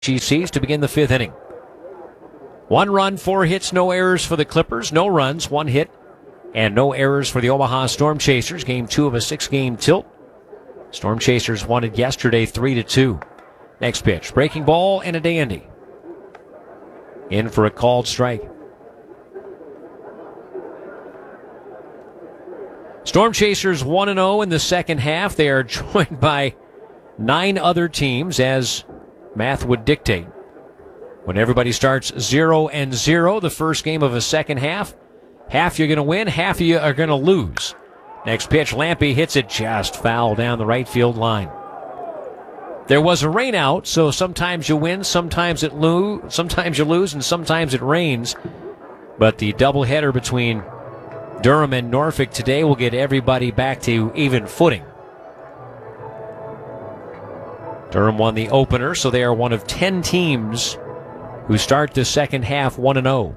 GCs to begin the fifth inning. 1 run, 4 hits, no errors for the Clippers. No runs, 1 hit, and no errors for the Omaha Storm Chasers. Game 2 of a 6-game tilt. Storm Chasers won it yesterday 3-2. Next pitch, breaking ball and a dandy. In for a called strike. Storm Chasers 1-0 in the second half. They are joined by 9 other teams, as math would dictate. When everybody starts 0-0, the first game of a second half, half you're going to win, half of you are going to lose. Next pitch, Lampe hits it just foul down the right field line. There was a rain out, so sometimes you win, sometimes you lose, and sometimes it rains. But the doubleheader between Durham and Norfolk today will get everybody back to even footing. Durham won the opener, so they are one of 10 teams who start the second half 1-0.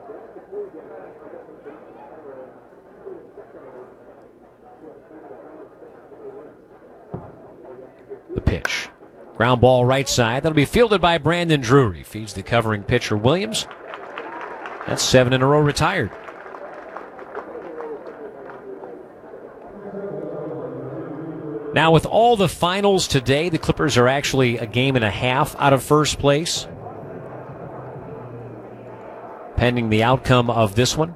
The pitch. Ground ball right side. That'll be fielded by Brandon Drury. Feeds the covering pitcher Williams. That's 7 in a row retired. Now, with all the finals today, the Clippers are actually a game and a half out of first place, pending the outcome of this one.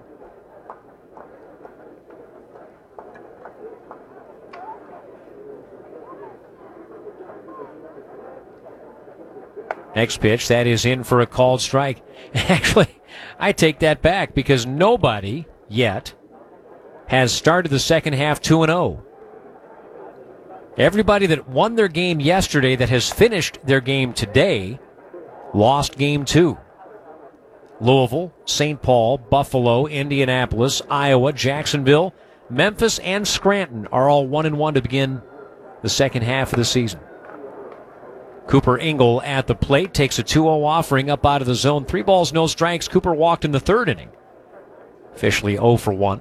Next pitch, that is in for a called strike. Actually, I take that back because nobody yet has started the second half 2-0. Everybody that won their game yesterday that has finished their game today lost game 2. Louisville, St. Paul, Buffalo, Indianapolis, Iowa, Jacksonville, Memphis, and Scranton are all 1-1 to begin the second half of the season. Cooper Ingle at the plate takes a 2-0 offering up out of the zone. 3 balls, no strikes. Cooper walked in the third inning. Officially 0 for 1.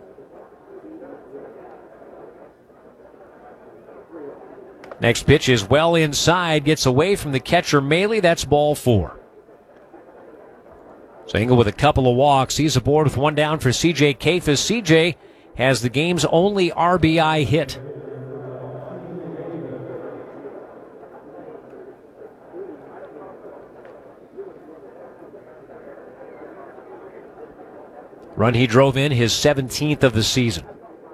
Next pitch is well inside, gets away from the catcher Maley. That's ball 4. So Ingle with a couple of walks. He's aboard with 1 down for C.J. Kafis. C.J. has the game's only RBI hit. Run he drove in, his 17th of the season.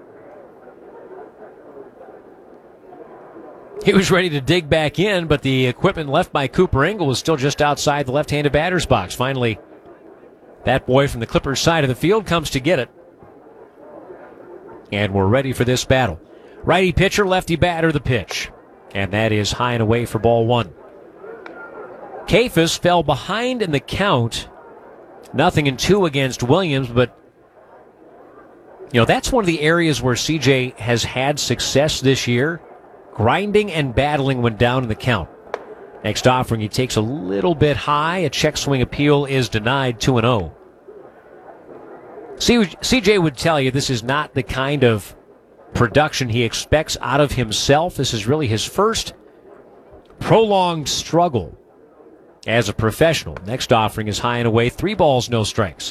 He was ready to dig back in, but the equipment left by Cooper Ingle was still just outside the left-handed batter's box. Finally, that boy from the Clippers side of the field comes to get it. And we're ready for this battle. Righty pitcher, lefty batter, the pitch. And that is high and away for ball 1. Kafis fell behind in the count. 0-2 against Williams, but that's one of the areas where CJ has had success this year. Grinding and battling when down in the count. Next offering, he takes a little bit high. A check swing appeal is denied, 2-0. CJ would tell you this is not the kind of production he expects out of himself. This is really his first prolonged struggle as a professional. Next offering is high and away. 3 balls, no strikes.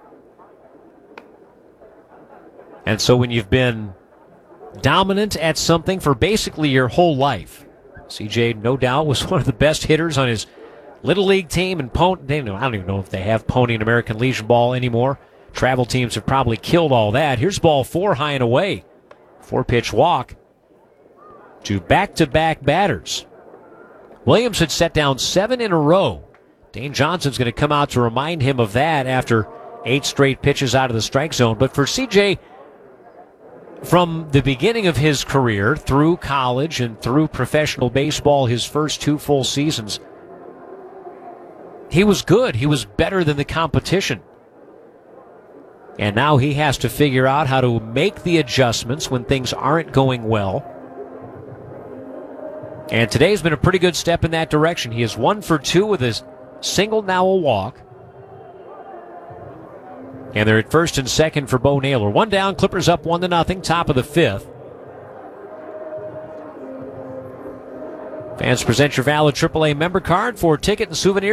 And so when you've been dominant at something for basically your whole life, CJ, no doubt, was one of the best hitters on his Little League team. And I don't even know if they have Pony and American Legion ball anymore. Travel teams have probably killed all that. Here's ball 4, high and away. 4-pitch walk to back-to-back batters. Williams had set down 7 in a row. Dane Johnson's going to come out to remind him of that after 8 straight pitches out of the strike zone. But for CJ, from the beginning of his career, through college and through professional baseball, his first 2 full seasons, he was good. He was better than the competition. And now he has to figure out how to make the adjustments when things aren't going well. And today's been a pretty good step in that direction. He is 1 for 2 with a single, now a walk. And they're at first and second for Bo Naylor. 1 down, Clippers up 1-0, top of the 5th. Fans, present your valid AAA member card for ticket and souvenir